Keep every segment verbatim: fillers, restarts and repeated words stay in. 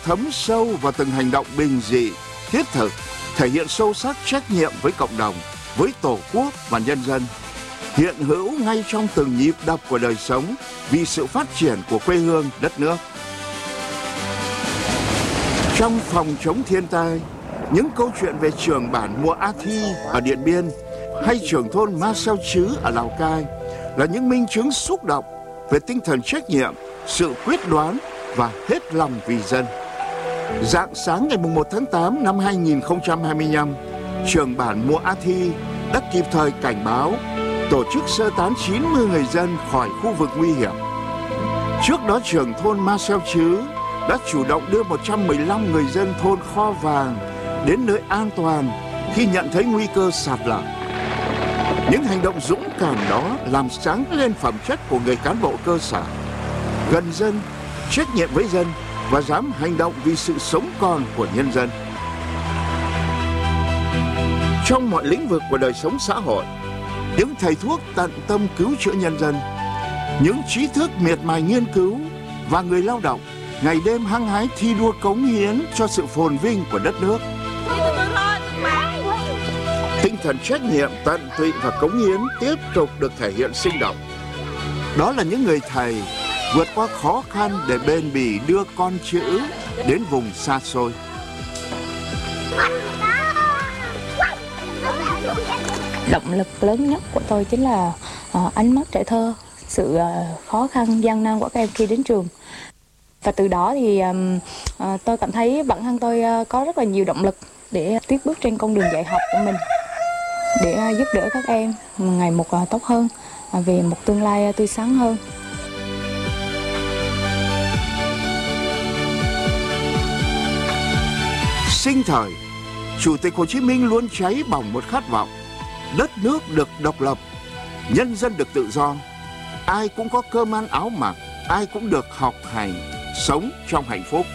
thấm sâu vào từng hành động bình dị, thiết thực, thể hiện sâu sắc trách nhiệm với cộng đồng, với Tổ quốc và nhân dân, hiện hữu ngay trong từng nhịp đập của đời sống vì sự phát triển của quê hương đất nước. Trong phòng chống thiên tai, những câu chuyện về trường bản Mùa A Thi ở Điện Biên hay trưởng thôn Ma Seo Chứ ở Lào Cai là những minh chứng xúc động về tinh thần trách nhiệm, sự quyết đoán và hết lòng vì dân. Rạng sáng ngày một tháng tám năm hai nghìn không trăm hai mươi lăm, trưởng bản Mùa A Thi đã kịp thời cảnh báo, tổ chức sơ tán chín mươi người dân khỏi khu vực nguy hiểm. Trước đó, trưởng thôn Ma Seo Chứ đã chủ động đưa một trăm mười lăm người dân thôn Kho Vàng đến nơi an toàn khi nhận thấy nguy cơ sạt lở. Những hành động dũng cảm đó làm sáng lên phẩm chất của người cán bộ cơ sở, gần dân, trách nhiệm với dân và dám hành động vì sự sống còn của nhân dân. Trong mọi lĩnh vực của đời sống xã hội, những thầy thuốc tận tâm cứu chữa nhân dân, những trí thức miệt mài nghiên cứu và người lao động ngày đêm hăng hái thi đua cống hiến cho sự phồn vinh của đất nước. Tinh thần trách nhiệm, tận tụy và cống hiến tiếp tục được thể hiện sinh động. Đó là những người thầy vượt qua khó khăn để bền bỉ đưa con chữ đến vùng xa xôi. Động lực lớn nhất của tôi chính là uh, ánh mắt trẻ thơ, sự uh, khó khăn, gian nan của các em khi đến trường. Và từ đó thì um, uh, tôi cảm thấy bản thân tôi uh, có rất là nhiều động lực để tiếp bước trên con đường dạy học của mình, để uh, giúp đỡ các em ngày một uh, tốt hơn, uh, về một tương lai uh, tươi sáng hơn. Sinh thời, Chủ tịch Hồ Chí Minh luôn cháy bỏng một khát vọng: đất nước được độc lập, nhân dân được tự do, ai cũng có cơm ăn áo mặc, ai cũng được học hành, sống trong hạnh phúc.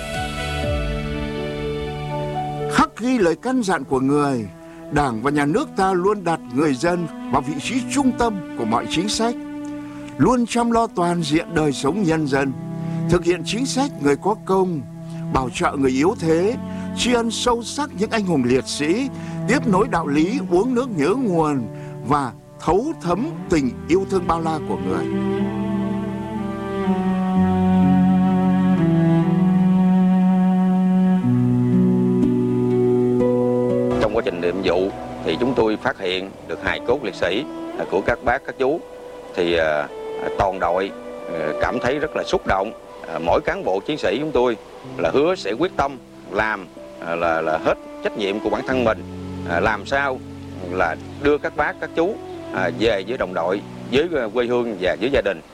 Khắc ghi lời căn dặn của người, Đảng và Nhà nước ta luôn đặt người dân vào vị trí trung tâm của mọi chính sách, luôn chăm lo toàn diện đời sống nhân dân, thực hiện chính sách người có công, bảo trợ người yếu thế, tri ân sâu sắc những anh hùng liệt sĩ, tiếp nối đạo lý uống nước nhớ nguồn và thấu thấm tình yêu thương bao la của người. Trong quá trình nhiệm vụ thì chúng tôi phát hiện được hài cốt liệt sĩ của các bác các chú, thì toàn đội cảm thấy rất là xúc động. Mỗi cán bộ chiến sĩ chúng tôi là hứa sẽ quyết tâm làm là là hết trách nhiệm của bản thân mình, làm sao là đưa các bác các chú về với đồng đội, với quê hương và với gia đình.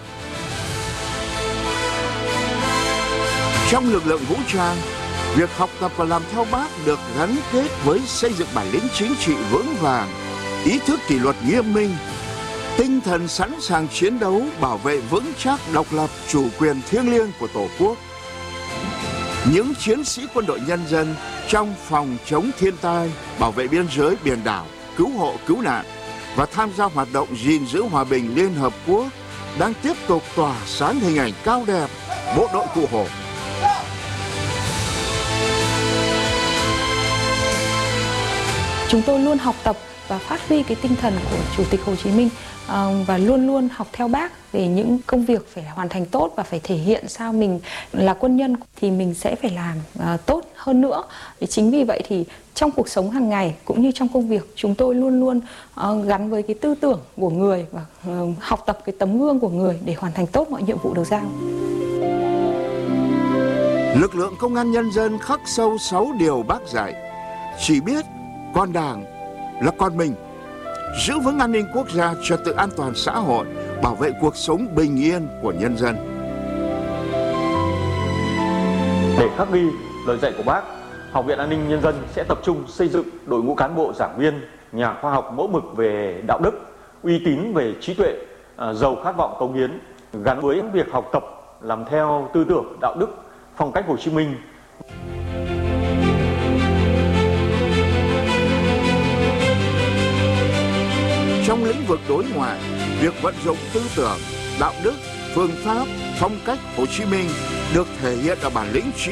Trong lực lượng vũ trang, việc học tập và làm theo Bác được gắn kết với xây dựng bản lĩnh chính trị vững vàng, ý thức kỷ luật nghiêm minh, tinh thần sẵn sàng chiến đấu bảo vệ vững chắc độc lập chủ quyền thiêng liêng của Tổ quốc. Những chiến sĩ quân đội nhân dân trong phòng chống thiên tai, bảo vệ biên giới biển đảo, cứu hộ cứu nạn và tham gia hoạt động gìn giữ hòa bình Liên Hợp Quốc đang tiếp tục tỏa sáng hình ảnh cao đẹp bộ đội Cụ Hồ. Chúng tôi luôn học tập và phát huy cái tinh thần của Chủ tịch Hồ Chí Minh, và luôn luôn học theo Bác về những công việc phải hoàn thành tốt và phải thể hiện sao mình là quân nhân thì mình sẽ phải làm tốt hơn nữa. Chính vì vậy thì trong cuộc sống hàng ngày cũng như trong công việc, chúng tôi luôn luôn gắn với cái tư tưởng của người và học tập cái tấm gương của người để hoàn thành tốt mọi nhiệm vụ được giao. Lực lượng công an nhân dân khắc sâu sáu điều Bác dạy: chỉ biết con Đảng là con mình, giữ vững an ninh quốc gia, trật tự an toàn xã hội, bảo vệ cuộc sống bình yên của nhân dân. Để khắc ghi lời dạy của Bác, Học viện An ninh Nhân dân sẽ tập trung xây dựng đội ngũ cán bộ giảng viên, nhà khoa học mẫu mực về đạo đức, uy tín về trí tuệ, giàu khát vọng cống hiến, gắn với việc học tập làm theo tư tưởng, đạo đức, phong cách Hồ Chí Minh. Trong lĩnh vực đối ngoại, việc vận dụng tư tưởng, đạo đức, phương pháp, phong cách Hồ Chí Minh được thể hiện ở bản lĩnh trí